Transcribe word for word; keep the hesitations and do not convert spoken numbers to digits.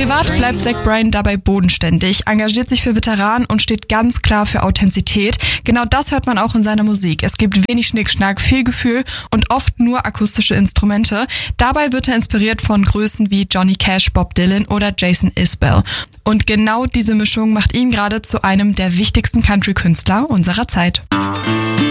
Privat bleibt Zach Bryan dabei bodenständig, engagiert sich für Veteranen und steht ganz klar für Authentizität. Genau das hört man auch in seiner Musik. Es gibt wenig Schnickschnack, viel Gefühl und oft nur akustische Instrumente. Dabei wird er inspiriert von Größen wie Johnny Cash, Bob Dylan oder Jason Isbell. Und genau diese Mischung macht ihn gerade zu einem der wichtigsten Country-Künstler unserer Zeit.